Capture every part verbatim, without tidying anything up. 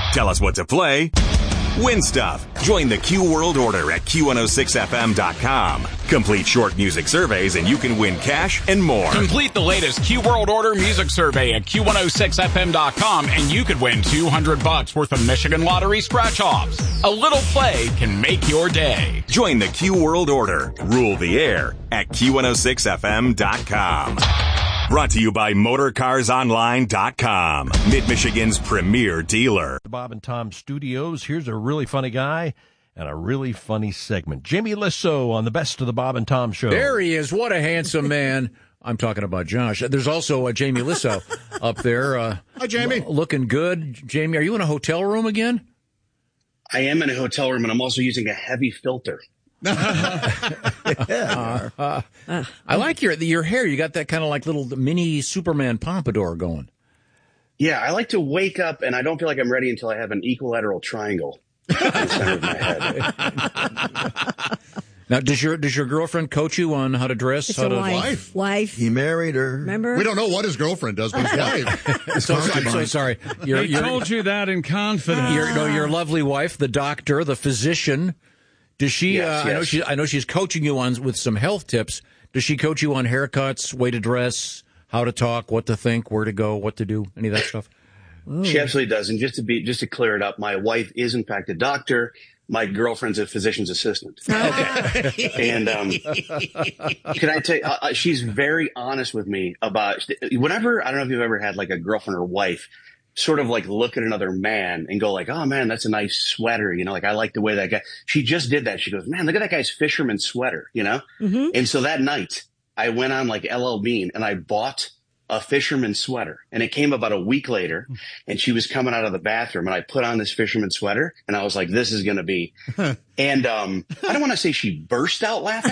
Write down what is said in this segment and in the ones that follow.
Tell us what to play. Win stuff. Join the Q World Order at Q one oh six F M dot com. Complete short music surveys and you can win cash and more. Complete the latest Q World Order music survey at Q one oh six F M dot com and you could win two hundred bucks worth of Michigan Lottery scratch-offs. A little play can make your day. Join the Q World Order. Rule the air at Q one oh six F M dot com. Brought to you by Motor Cars Online dot com, Mid-Michigan's premier dealer. The Bob and Tom Studios. Here's a really funny guy and a really funny segment. Jamie Lissow on the Best of the Bob and Tom Show. There he is. What a handsome man. I'm talking about Josh. There's also uh, Jamie Lissow up there. Uh, Hi, Jamie. L- looking good. Jamie, are you in a hotel room again? I am in a hotel room, and I'm also using a heavy filter. uh, uh, I like your your hair. You got that kind of like little mini Superman pompadour going. Yeah, I like to wake up, and I don't feel like I'm ready until I have an equilateral triangle in the center of my head. Now, does your does your girlfriend coach you on how to dress? It's how a to wife. Wife. He married her. Remember? We don't know what his girlfriend does, but his wife. So, I'm so sorry. Your, He your, told you that in confidence. your, no, your lovely wife, the doctor, the physician. Does she? Yes, uh, yes. I know she. I know she's coaching you on with some health tips. Does she coach you on haircuts, way to dress, how to talk, what to think, where to go, what to do, any of that stuff? She absolutely does. And just to be just to clear it up, my wife is in fact a doctor. My girlfriend's a physician's assistant. Okay. And um, can I tell you, uh, she's very honest with me about whenever, I don't know if you've ever had like a girlfriend or wife sort of like look at another man and go like, oh man, that's a nice sweater. You know, like I like the way that guy, she just did that. She goes, man, look at that guy's fisherman sweater, you know? Mm-hmm. And so that night I went on like L L Bean and I bought a fisherman sweater, and it came about a week later, and she was coming out of the bathroom and I put on this fisherman sweater and I was like, this is going to be, and, um, I don't want to say she burst out laughing,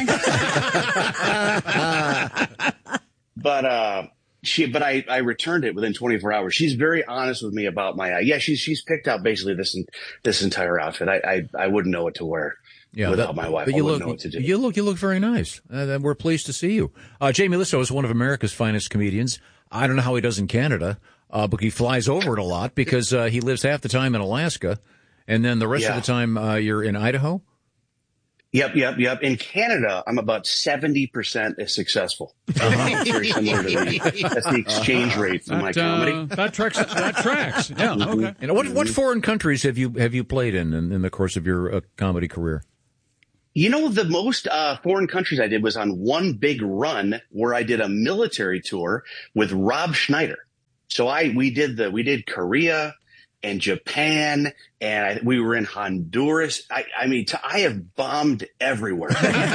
but, uh, she, but I, I returned it within twenty-four hours. She's very honest with me about my, uh, yeah, she's, she's picked out basically this, this entire outfit. I, I, I wouldn't know what to wear. Yeah, without that, my wife, but I you wouldn't look, know what to do. You look, you look very nice. Uh, we're pleased to see you. Uh, Jamie Lissow is one of America's finest comedians. I don't know how he does in Canada, uh, but he flies over it a lot because uh, he lives half the time in Alaska, and then the rest Yeah. of the time uh, you're in Idaho. Yep, yep, yep. In Canada, I'm about seventy percent as successful. Uh-huh. Very similar to the, that's the exchange rate for that, my comedy. Uh, that tracks. That tracks. Yeah. Okay. And what what foreign countries have you have you played in in, in the course of your uh, comedy career? You know, the most uh, foreign countries I did was on one big run where I did a military tour with Rob Schneider. So I we did the we did Korea and Japan, and I, we were in Honduras. I, I mean, t- I have bombed everywhere.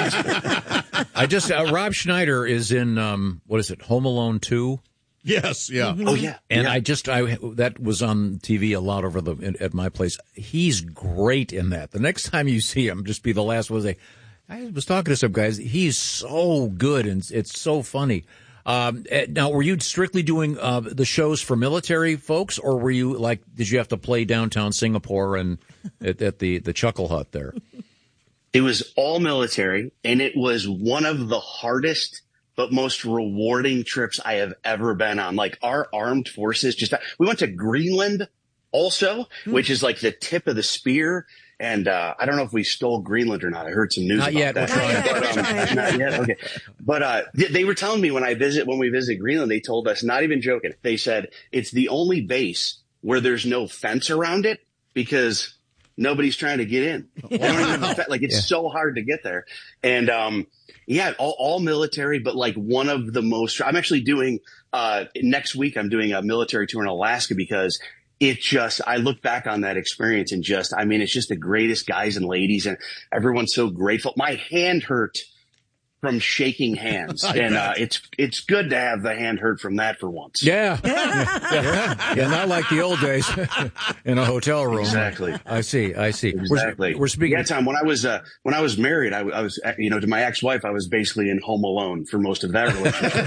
I just uh, Rob Schneider is in um, what is it, Home Alone two? Yes, yeah. Oh yeah, and yeah. I just I that was on T V a lot over the in, at my place. He's great in that. The next time you see him, just be the last one to say, I was talking to some guys. He's so good and it's so funny. Um, now, were you strictly doing uh, the shows for military folks, or were you like, did you have to play downtown Singapore and at, at the the Chuckle Hut there? It was all military, and it was one of the hardest but most rewarding trips I have ever been on. Like our armed forces, just we went to Greenland also, mm. which is like the tip of the spear. And uh, I don't know if we stole Greenland or not. I heard some news not about yet. that. Not yet. Um, not yet. Okay. But uh, they were telling me when I visit, when we visit Greenland, they told us, not even joking, they said it's the only base where there's no fence around it because nobody's trying to get in. They don't even have a fe- like it's yeah. so hard to get there. And um, yeah, all, all military, but like one of the most. I'm actually doing uh, next week. I'm doing a military tour in Alaska because. It just, I look back on that experience and just, I mean, it's just the greatest guys and ladies and everyone's so grateful. My hand hurt from shaking hands and uh, it's, it's good to have the hand hurt from that for once. Yeah. yeah. yeah. Not like the old days in a hotel room. Exactly. I see. I see. Exactly. We're, we're speaking. Yeah, Tom, when I was, uh, when I was married, I, I was, you know, to my ex-wife, I was basically in Home Alone for most of that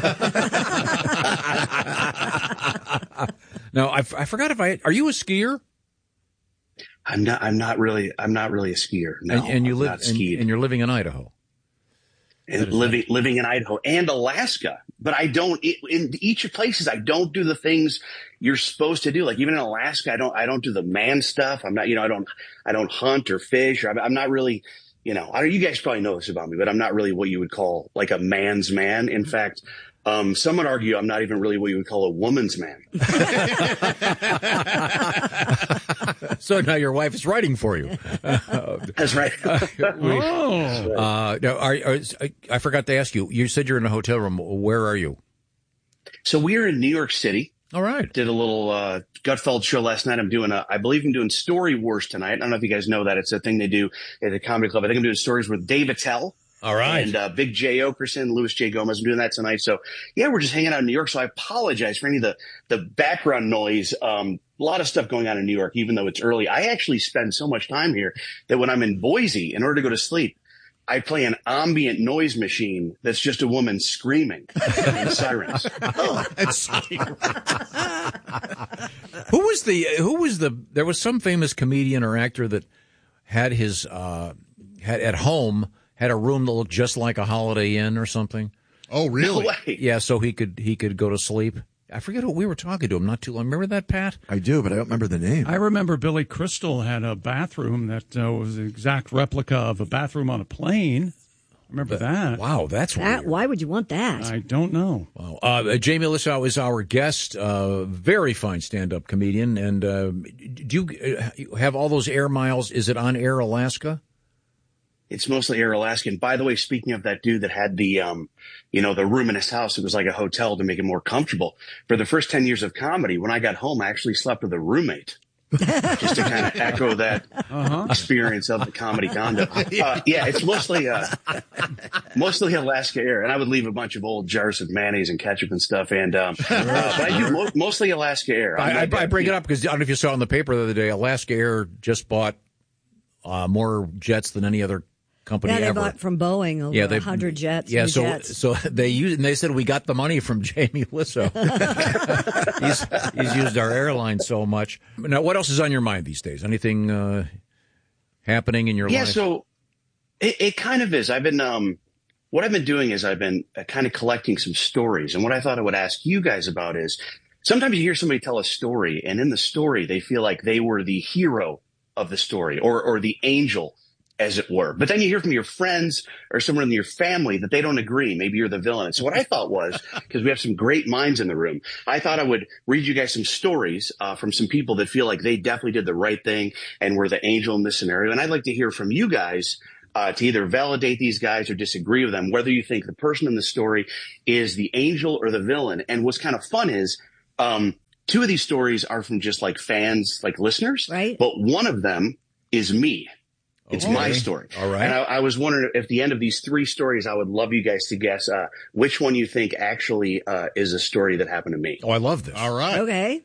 relationship. No, I, I forgot if I. Are you a skier? I'm not. I'm not really. I'm not really a skier. No, and, and you I'm live not skied. And, and you're living in Idaho. and living nice. living in Idaho and Alaska. But I don't in each of places. I don't do the things you're supposed to do. Like even in Alaska, I don't I don't do the man stuff. I'm not you know I don't I don't hunt or fish. Or I'm, I'm not really you know. I don't, you guys probably know this about me, but I'm not really what you would call like a man's man. In fact. Um, some would argue I'm not even really what you would call a woman's man. So now your wife is writing for you. That's right. oh. uh, now, are, are, I forgot to ask you. You said you're in a hotel room. Where are you? So we're in New York City. All right. Did a little uh, Gutfeld show last night. I'm doing a, I believe I'm doing Story Wars tonight. I don't know if you guys know that. It's a thing they do at the comedy club. I think I'm doing stories with Dave Attell. All right. And uh, Big J. Okerson, Louis J. Gomez. I'm doing that tonight. So, yeah, we're just hanging out in New York. So I apologize for any of the, the background noise. Um, a lot of stuff going on in New York, even though it's early. I actually spend so much time here that when I'm in Boise, in order to go to sleep, I play an ambient noise machine that's just a woman screaming and sirens. Oh, that's Who was the, who was the, there was some famous comedian or actor that had his, uh, had at home, had a room that looked just like a Holiday Inn or something. Oh, really? No way. Yeah, so he could he could go to sleep. I forget who we were talking to him not too long. Remember that, Pat? I do, but I don't remember the name. I remember Billy Crystal had a bathroom that uh, was an exact replica of a bathroom on a plane. I remember that. Wow, that's that, weird. Why would you want that? I don't know. Wow. Uh, Jamie Lissow is our guest, uh, very fine stand-up comedian. And uh, do you uh, have all those air miles? Is it on Air Alaska? It's mostly Air Alaska. And by the way, speaking of that dude that had the, um, you know, the room in his house, it was like a hotel to make it more comfortable. For the first ten years of comedy, when I got home, I actually slept with a roommate. Just to kind of echo that uh-huh. experience of the comedy condo. Uh, yeah, it's mostly, uh, mostly Alaska Air. And I would leave a bunch of old jars of mayonnaise and ketchup and stuff. And, um, uh, but I do mo- mostly Alaska Air. I, I, I bring it up because I don't know if you saw in the paper the other day, Alaska Air just bought, uh, more jets than any other company yeah, they ever. Bought from Boeing over yeah, they, one hundred jets. Yeah, so jets. so they used and they said we got the money from Jamie Lissow. he's he's used our airline so much. Now, what else is on your mind these days? Anything uh, happening in your yeah, life? Yeah, so it, it kind of is. I've been um, what I've been doing is I've been uh, kind of collecting some stories, and what I thought I would ask you guys about is sometimes you hear somebody tell a story, and in the story they feel like they were the hero of the story or or the angel, as it were. But then you hear from your friends or someone in your family that they don't agree. Maybe you're the villain. So what I thought was, because we have some great minds in the room, I thought I would read you guys some stories uh, from some people that feel like they definitely did the right thing and were the angel in this scenario. And I'd like to hear from you guys uh, to either validate these guys or disagree with them, whether you think the person in the story is the angel or the villain. And what's kind of fun is um, two of these stories are from just like fans, like listeners. Right. But one of them is me. It's okay. My story. All right. And I, I was wondering if at the end of these three stories, I would love you guys to guess uh, which one you think actually uh, is a story that happened to me. Oh, I love this. All right. Okay.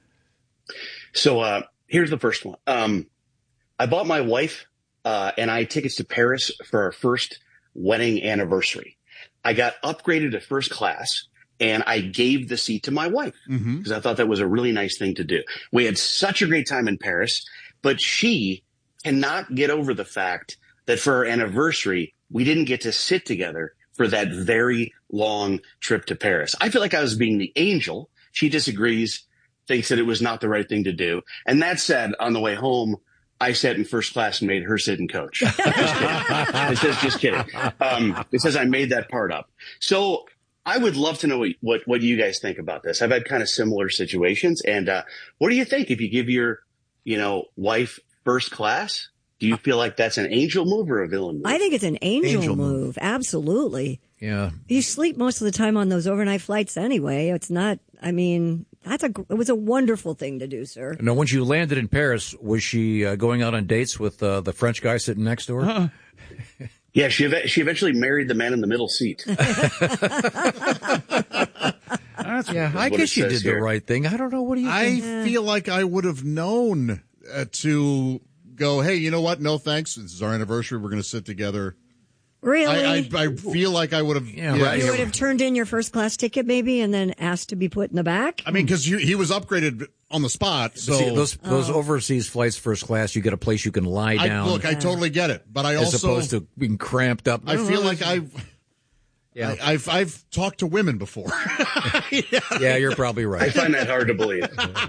So uh, here's the first one. Um, I bought my wife uh, and I tickets to Paris for our first wedding anniversary. I got upgraded to first class and I gave the seat to my wife because mm-hmm. I thought that was a really nice thing to do. We had such a great time in Paris, but she cannot get over the fact that for our anniversary, we didn't get to sit together for that very long trip to Paris. I feel like I was being the angel. She disagrees, thinks that it was not the right thing to do. And that said, on the way home, I sat in first class and made her sit in coach. Just kidding. It says just kidding. Um, it says I made that part up. So I would love to know what, what, what you guys think about this. I've had kind of similar situations. And uh, what do you think if you give your, you know, wife first class? Do you feel like that's an angel move or a villain move? I think it's an angel, angel move. move. Absolutely. Yeah. You sleep most of the time on those overnight flights anyway. It's not, I mean, that's a, it was a wonderful thing to do, sir. Now, when you landed in Paris, was she uh, going out on dates with uh, the French guy sitting next to her? Uh-uh. Yeah, she ev- she eventually married the man in the middle seat. That's, yeah, I guess you did here. the right thing. I don't know. What do you think? I feel like I would have known uh, to go, hey, you know what? No, thanks. This is our anniversary. We're going to sit together. Really? I, I, I feel like I would have. Yeah, yeah. right. You would have turned in your first class ticket maybe and then asked to be put in the back? I mean, because he was upgraded on the spot. So See, those those oh. overseas flights, first class, you get a place you can lie down. I, look, I totally get it. But I as also. As opposed to being cramped up. I feel like I. Yeah, I, I've I've talked to women before. yeah. yeah, you're probably right. I find that hard to believe.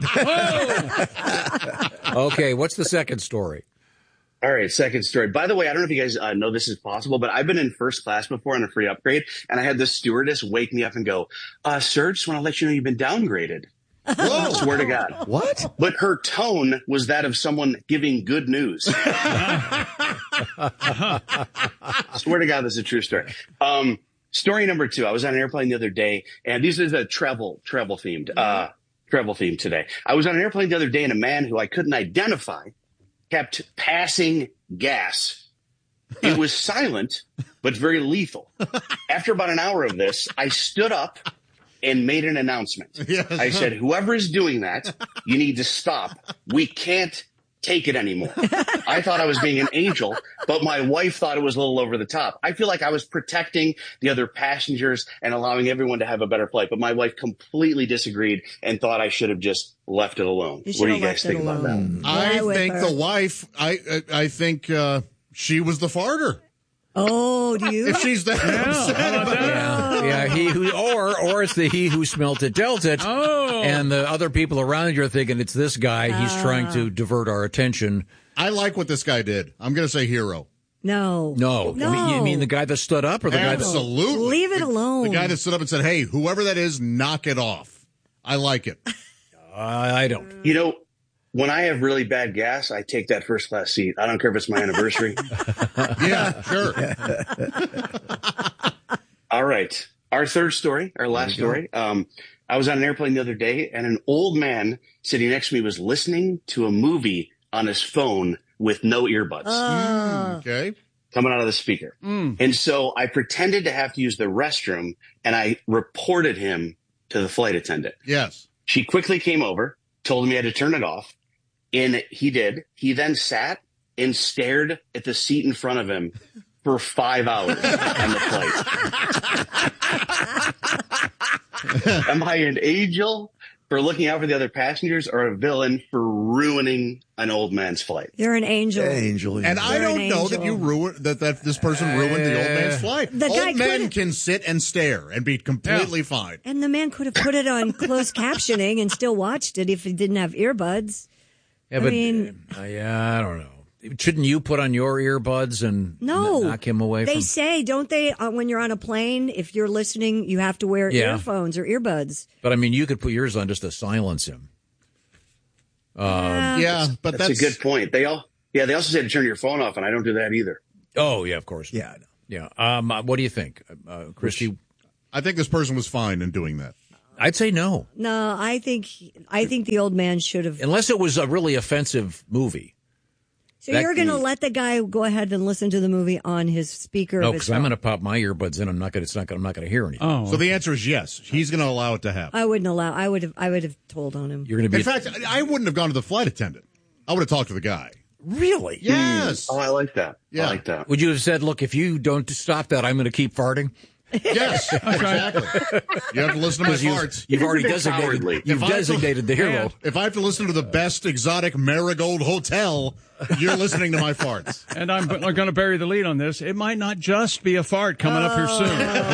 Okay, what's the second story? All right, second story. By the way, I don't know if you guys uh, know this is possible, but I've been in first class before on a free upgrade, and I had the stewardess wake me up and go, uh, sir, just want to let you know you've been downgraded. Whoa. Swear to God. What? But her tone was that of someone giving good news. Swear to God, this is a true story. Um, story number two. I was on an airplane the other day, and these are the travel, travel themed, uh, travel themed today. I was on an airplane the other day, and a man who I couldn't identify kept passing gas. It was silent, but very lethal. After about an hour of this, I stood up and made an announcement. Yes. I said, whoever is doing that, you need to stop. We can't take it anymore. I thought I was being an angel, but my wife thought it was a little over the top. I feel like I was protecting the other passengers and allowing everyone to have a better flight, but my wife completely disagreed and thought I should have just left it alone. What do you guys think about that? I think the wife, I I, I think uh, she was the farter. Oh, do you? If she's that Yeah, upset how about about that? it. Yeah, he who, or or it's the he who smelt it dealt it, Oh. and the other people around you are thinking it's this guy. He's trying to divert our attention. I like what this guy did. I'm going to say hero. No. No, No. You mean- you mean the guy that stood up, or the guy that? Absolutely. Leave it The- alone. The guy that stood up and said, hey, whoever that is, knock it off. I like it. I don't. You know, when I have really bad gas, I take that first class seat. I don't care if it's my anniversary. Yeah, sure. All right. Our third story, our last story. Um, I was on an airplane the other day, and an old man sitting next to me was listening to a movie on his phone with no earbuds Uh, Okay. coming out of the speaker. And so I pretended to have to use the restroom, and I reported him to the flight attendant. Yes. She quickly came over, told me I had to turn it off, and he did. He then sat and stared at the seat in front of him for five hours on the flight. Am I an angel for looking out for the other passengers, or a villain for ruining an old man's flight? You're an angel. Angel. And I You're an don't know that angel. you ruined that, that this person ruined the old man's flight. The guy Old men could've- can sit and stare and be completely fine. And the man could have put it on closed captioning and still watched it if he didn't have earbuds. Yeah, I but mean- uh, yeah, I don't know. Shouldn't you put on your earbuds and No. n- knock him away They from? say, don't they, uh, when you're on a plane, if you're listening, you have to wear Yeah. earphones or earbuds. But I mean, you could put yours on just to silence him. Um, Yeah, but That's, that's, a good point. They all, yeah, they also say to turn your phone off, and I don't do that either. Oh yeah, of course. Yeah, I know. Yeah. Um, uh, what do you think, uh, Christy? I think this person was fine in doing that. I'd say no, No, I think I think the old man should have. unless it was a really offensive movie. So that- you're going to let the guy go ahead and listen to the movie on his speaker? No, of his because I'm phone? going to pop my earbuds in. I'm not going. It's not going. I'm not going to hear anything. Oh, So the answer is yes. He's going to allow it to happen. I wouldn't allow. I would have. I would have told on him. You're going to be In fact, I wouldn't have gone to the flight attendant. I would have talked to the guy. really. Yes. Oh, I like that. Yeah. I like that. Would you have said, "Look, if you don't stop that, I'm going to keep farting"? Yes, exactly. You have to listen to my Because you've, farts. you've already It's a bit designated. cowardly. You've If I have to- designated the hero. If I have to listen to the best exotic marigold hotel, you're listening to my farts. and I'm, I'm going to bury the lead on this. It might not just be a fart coming up here soon.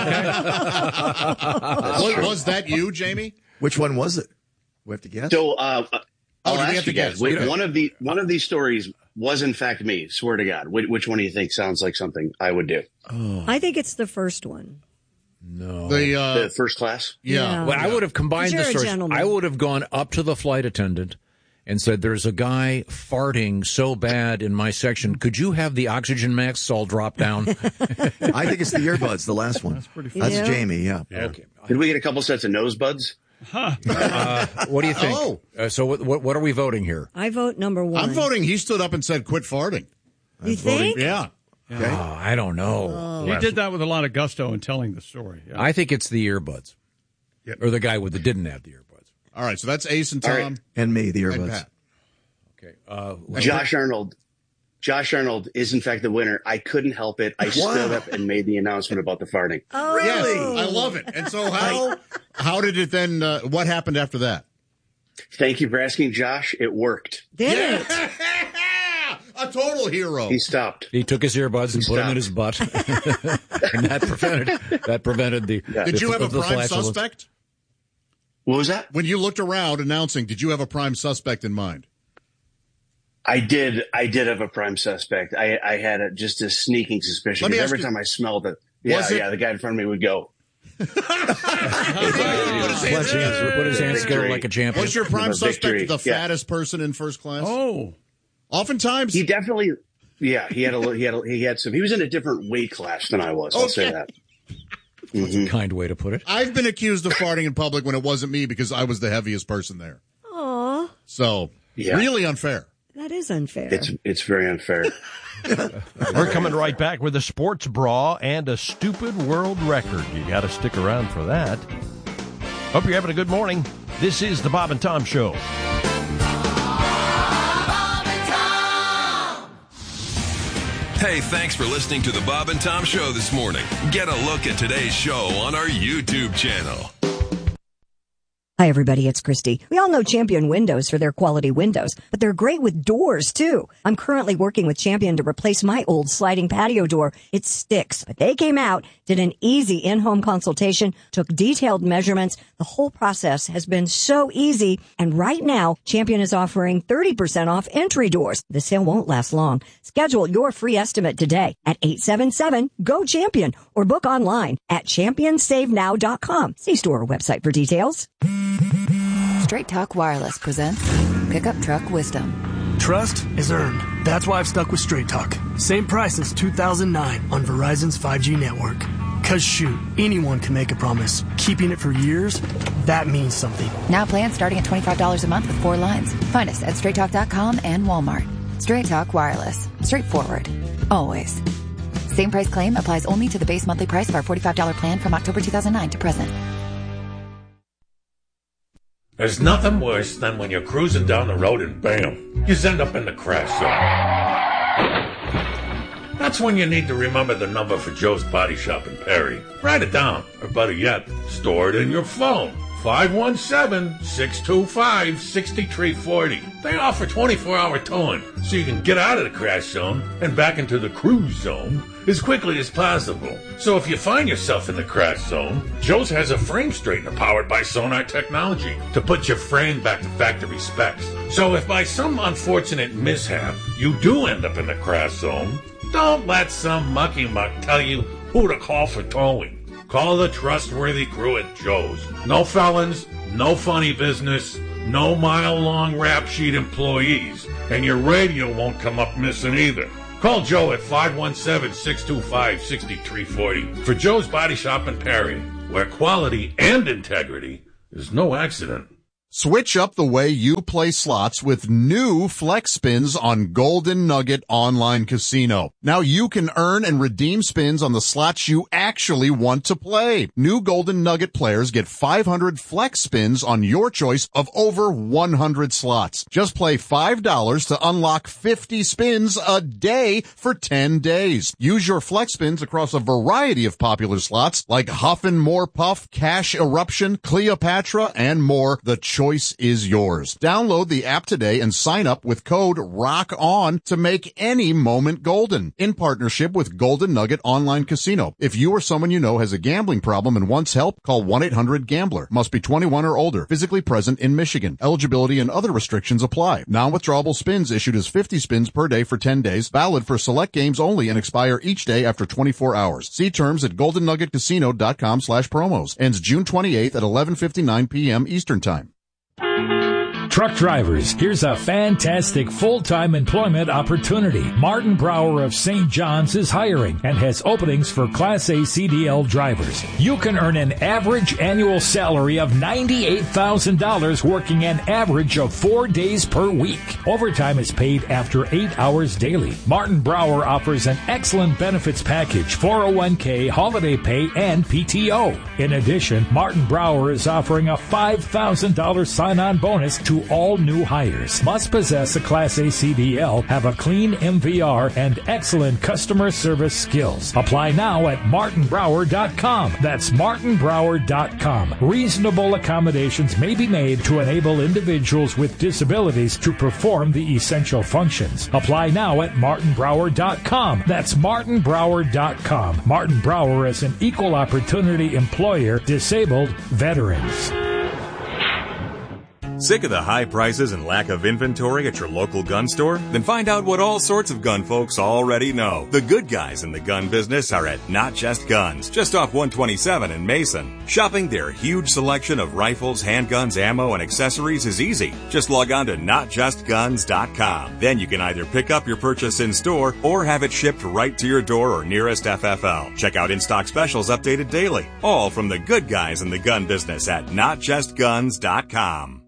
Was, was that you, Jamie? Which one was it? We have to guess. So, uh, I'll do we ask have you to guys. guess? Wait, Okay. one of the one of these stories was in fact me. Swear to God. Which, which one do you think sounds like something I would do? I think it's the first one. No. The uh, The first class. yeah. Yeah. Well, I would have combined You're the a stories. gentleman. I would have gone up to the flight attendant and said, "There's a guy farting so bad in my section. Could you have the oxygen masks all drop down?" I think it's the earbuds, the last one. That's pretty That's Yeah. Jamie, yeah. Okay. Did we get a couple sets of nose buds? Uh, what do you think? Oh. Uh, so, what, what, what are we voting here? I vote number one. I'm voting. He stood up and said, "Quit farting." You think? Yeah. Okay. Oh, I don't know. He did that with a lot of gusto in telling the story. Yeah. I think it's the earbuds, Yep. or the guy with the didn't have the earbuds. All right. So that's Ace and All Tom right. And me, the and earbuds. Pat. Okay. Uh, Josh Arnold. Josh Arnold is in fact the winner. I couldn't help it. I stood up and made the announcement about the farting. Oh, Yes, I love it. And so how how did it then? Uh, what happened after that? Thank you for asking, Josh. It worked. Did it? A total hero. He stopped. He took his earbuds and He put them in his butt, and that prevented that prevented the. Yeah. Did the, you have a the prime flatulence. suspect? What was that? When you looked around announcing, did you have a prime suspect in mind? I did. I did have a prime suspect. I, I had a, just a sneaking suspicion. Let me Because ask every you- time I smelled it, yeah, Was it- yeah, the guy in front of me would go. Put his hands- Clenching his, put his hands together like a champion. Was your prime The suspect victory, the yeah. fattest person in first class? Oh, Oftentimes. He definitely, yeah, he had a, he had, a, he had some. He was in a different weight class than I was. I'll say Okay. that. That's a kind way to put it. I've been accused of farting in public when it wasn't me because I was the heaviest person there. Aw, So, Yeah. really unfair. that is unfair. It's it's very unfair. We're coming right back with a sports bra and a stupid world record. You got to stick around for that. Hope you're having a good morning. This is the Bob and Tom Show. Hey, thanks for listening to the Bob and Tom Show this morning. Get a look at today's show on our YouTube channel. Hi, everybody. It's Christy. We all know Champion Windows for their quality windows, but they're great with doors, too. I'm currently working with Champion to replace my old sliding patio door. It sticks, but they came out, did an easy in-home consultation, took detailed measurements. The whole process has been so easy. And right now, Champion is offering thirty percent off entry doors. The sale won't last long. Schedule your free estimate today at eight seven seven, G O, CHAMPION or book online at champion save now dot com. See store or website for details. Straight Talk Wireless presents Pickup Truck Wisdom. Trust is earned. That's why I've stuck with Straight Talk. Same price since two thousand nine on Verizon's five G network. Cause shoot, anyone can make a promise. Keeping it for years, that means something. Now plans starting at twenty-five dollars a month with four lines. Find us at straight talk dot com and Walmart. Straight Talk Wireless. Straightforward. Always. Same price claim applies only to the base monthly price of our forty-five dollars plan from October two thousand nine to present. There's nothing worse than when you're cruising down the road and bam, you end up in the crash zone. That's when you need to remember the number for Joe's Body Shop in Perry. Write it down, or better yet, store it in your phone. five one seven, six two five, six three four zero. They offer twenty-four hour towing, so you can get out of the crash zone and back into the cruise zone as quickly as possible. So if you find yourself in the crash zone, Joe's has a frame straightener powered by Sonar technology to put your frame back to factory specs. So if by some unfortunate mishap you do end up in the crash zone, don't let some mucky muck tell you who to call for towing. Call the trustworthy crew at Joe's. No felons, no funny business, no mile-long rap sheet employees, and your radio won't come up missing either. Call Joe at five one seven, six two five, six three four zero for Joe's Body Shop in Perry, where quality and integrity is no accident. Switch up the way you play slots with new Flex Spins on Golden Nugget Online Casino. Now you can earn and redeem spins on the slots you actually want to play. New Golden Nugget players get five hundred Flex Spins on your choice of over one hundred slots. Just play five dollars to unlock fifty spins a day for ten days. Use your Flex Spins across a variety of popular slots like Huff and More Puff, Cash Eruption, Cleopatra, and more. The choice is yours. Download the app today and sign up with code ROCKON to make any moment golden in partnership with Golden Nugget Online Casino. If you or someone you know has a gambling problem and wants help, call one eight hundred gambler. Must be twenty-one or older, physically present in Michigan. Eligibility and other restrictions apply. Non-withdrawable spins issued as fifty spins per day for ten days, valid for select games only and expire each day after twenty-four hours. See terms at golden nugget casino dot com slash promos. Ends June twenty-eighth at eleven fifty-nine p.m. Eastern Time. Truck drivers, here's a fantastic full-time employment opportunity. Martin Brower of Saint John's is hiring and has openings for Class A C D L drivers. You can earn an average annual salary of ninety-eight thousand dollars working an average of four days per week. Overtime is paid after eight hours daily. Martin Brower offers an excellent benefits package, four oh one k, holiday pay, and P T O. In addition, Martin Brower is offering a five thousand dollars sign-on bonus to all new hires. Must possess a Class A C D L, have a clean M V R, and excellent customer service skills. Apply now at martin brower dot com. That's martin brower dot com. Reasonable accommodations may be made to enable individuals with disabilities to perform the essential functions. Apply now at martin brower dot com. That's martin brower dot com. Martin Brower is an equal opportunity employer, disabled veterans. Sick of the high prices and lack of inventory at your local gun store? Then find out what all sorts of gun folks already know. The good guys in the gun business are at Not Just Guns, just off one twenty-seven in Mason. Shopping their huge selection of rifles, handguns, ammo, and accessories is easy. Just log on to not just guns dot com. Then you can either pick up your purchase in store or have it shipped right to your door or nearest F F L. Check out in-stock specials updated daily. All from the good guys in the gun business at not just guns dot com.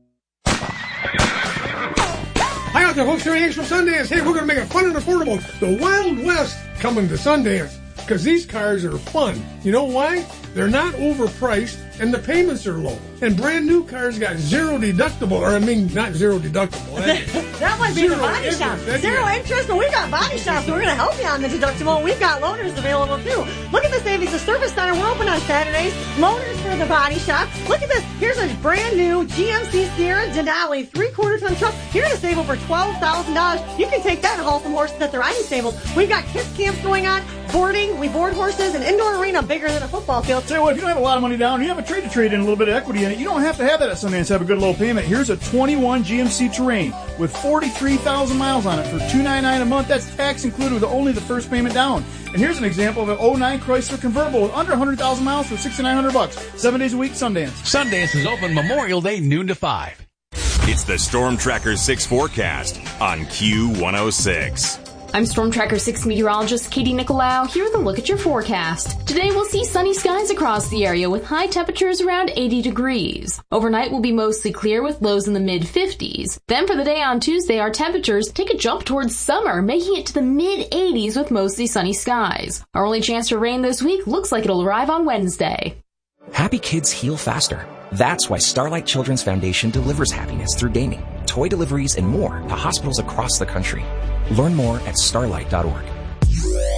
Hi out there, folks. Here Hanks from Sundance. Hey, we're going to make it fun and affordable. The Wild West coming to Sundance because these cars are fun. You know why? They're not overpriced and the payments are low. And brand new cars got zero deductible, or I mean, not zero deductible. That might be the body shop. Zero interest, but we've got body shops, so we're going to help you on the deductible. We've got loaners available too. Look at the savings. The Service Center, we're open on Saturdays. Loaners for the body shop. Look at this. Here's a brand new G M C Sierra Denali three-quarter ton truck. You're going to save over twelve thousand dollars. You can take that and haul some horses at the riding stables. We've got kids camps going on, boarding. We board horses, an indoor arena bigger than a football field. Tell you what, if you don't have a lot of money down, you have a trade to trade in a little bit of equity in it. You don't have to have that at Sundance to have a good low payment. Here's a twenty-one G M C Terrain with forty-three thousand miles on it for two hundred ninety-nine dollars a month. That's tax included with only the first payment down. And here's an example of an oh nine Chrysler convertible with under one hundred thousand miles for six thousand nine hundred bucks. Seven days a week, Sundance. Sundance is open Memorial Day, noon to five. It's the Storm Tracker six forecast on Q one oh six. I'm Storm Tracker six meteorologist Katie Nicolau. Here's a look at your forecast. Today we'll see sunny skies across the area with high temperatures around eighty degrees. Overnight will be mostly clear with lows in the mid fifties. Then for the day on Tuesday, our temperatures take a jump towards summer, making it to the mid eighties with mostly sunny skies. Our only chance for rain this week looks like it'll arrive on Wednesday. Happy kids heal faster. That's why Starlight Children's Foundation delivers happiness through gaming, toy deliveries, and more to hospitals across the country. Learn more at starlight dot org.